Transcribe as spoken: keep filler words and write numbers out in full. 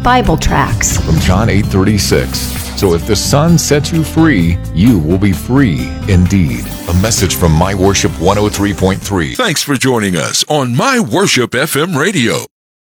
Bible tracts. From John eight thirty-six. So if the Son sets you free, you will be free indeed. A message from My Worship one oh three point three. Thanks for joining us on My Worship F M Radio.